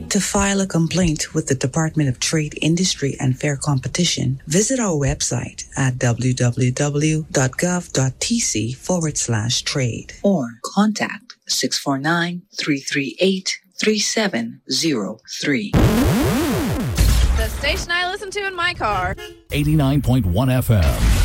To file a complaint with the Department of Trade, Industry, and Fair Competition, visit our website at www.gov.tc/trade or contact 649-338-3703. The station I listen to in my car. 89.1 FM.